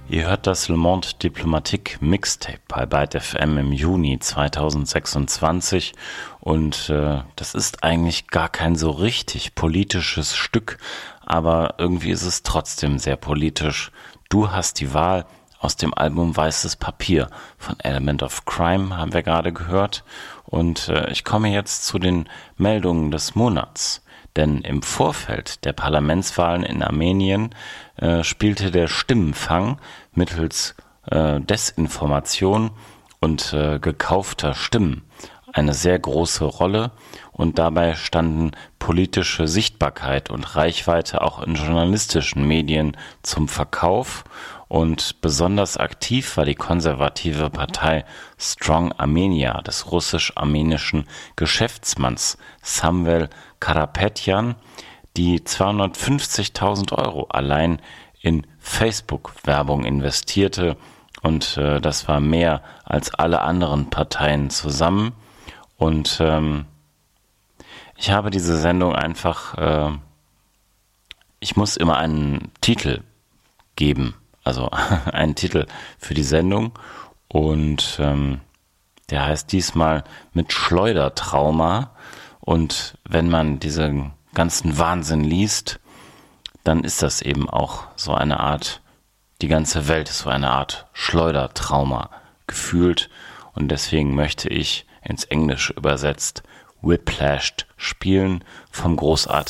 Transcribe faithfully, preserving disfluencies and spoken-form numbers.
Ihr hört das Le Monde Diplomatique Mixtape bei Byte F M im Juni zweitausendsechsundzwanzig und äh, das ist eigentlich gar kein so richtig politisches Stück, aber irgendwie ist es trotzdem sehr politisch. Du hast die Wahl aus dem Album Weißes Papier von Element of Crime, haben wir gerade gehört, und äh, ich komme jetzt zu den Meldungen des Monats. Denn im Vorfeld der Parlamentswahlen in Armenien äh, spielte der Stimmenfang mittels äh, Desinformation und äh, gekaufter Stimmen eine sehr große Rolle, und dabei standen politische Sichtbarkeit und Reichweite auch in journalistischen Medien zum Verkauf, und besonders aktiv war die konservative Partei Strong Armenia des russisch-armenischen Geschäftsmanns Samvel Karapetyan, die zweihundertfünfzigtausend Euro allein in Facebook-Werbung investierte, und äh, das war mehr als alle anderen Parteien zusammen. Und ähm, ich habe diese Sendung einfach, äh, ich muss immer einen Titel geben, also einen Titel für die Sendung, und ähm, der heißt diesmal mit Schleudertrauma. Und wenn man diesen ganzen Wahnsinn liest, dann ist das eben auch so eine Art, die ganze Welt ist so eine Art Schleudertrauma gefühlt, und deswegen möchte ich ins Englische übersetzt Whiplashed spielen vom großartigen